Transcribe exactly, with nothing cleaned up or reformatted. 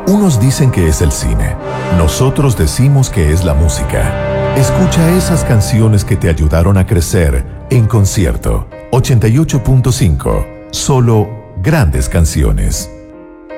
Unos dicen que es el cine. Nosotros decimos que es la música. Escucha esas canciones que te ayudaron a crecer en concierto. ochenta y ocho punto cinco. Solo grandes canciones.